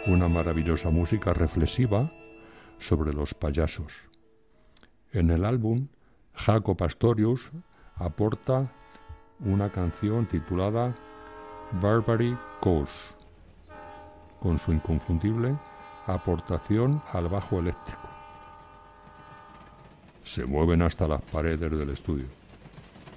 una maravillosa música reflexiva sobre los payasos. En el álbum, Jaco Pastorius aporta una canción titulada Barbary Coast, con su inconfundible aportación al bajo eléctrico. Se mueven hasta las paredes del estudio.